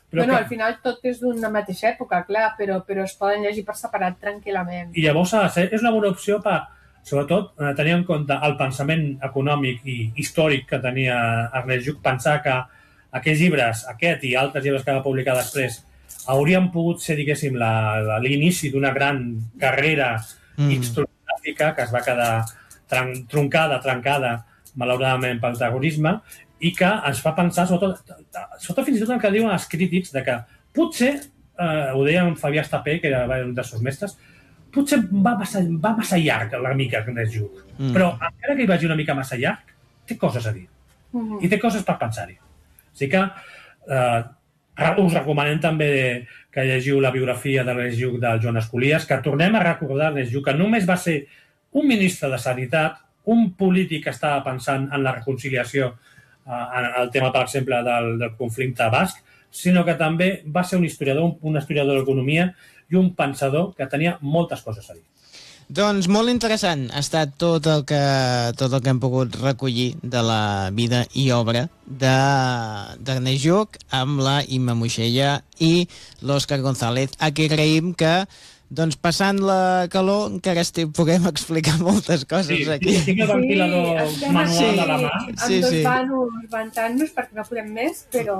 Bueno, al final tot és d'una mateixa època, clar, però es poden llegir per separat tranquil·lament. I llavors és una bona opció per, sobretot, tenir en compte el pensament econòmic i històric que tenia Ernest Lluch, pensar que aquests llibres, aquest i altres llibres que va publicar després, haurien pogut ser, diguéssim, l'inici d'una gran carrera historiogràfica que es va quedar trencada, malauradament, pel terrorisme, i que ens fa pensar, sobretot fins i tot el que diuen els crítics, de que potser, ho deia en Fabià Estapé, que era un dels seus mestres, potser va massa llarg una mica Ernest Lluch, però encara que hi vagi una mica massa llarg, té coses a dir. I té coses per pensar-hi. O sigui que us recomanem també que llegiu la biografia d'Ernest Lluch del Joan Escolies, que tornem a recordar Ernest Lluch, que només va ser un ministre de Sanitat, un polític que estava pensant en la reconciliació, en el tema, per exemple, del conflicte basc, sinó que també va ser un historiador d'economia i un pensador que tenia moltes coses a dir. Doncs molt interessant ha estat tot el que hem pogut recollir de la vida i obra d'Ernest Lluch amb la Imma Moixella i l'Òscar González, a qui agraïm que, doncs, passant la calor, encara puguem explicar moltes coses aquí. Sí, tinc el ventilador manual de la mà. Amb dos vanos ventant-nos perquè no podem més, però...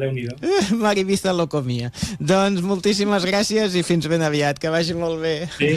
Mari Biza lo comia. Doncs moltíssimes gràcies i fins ben aviat, que vagi molt bé. Sí,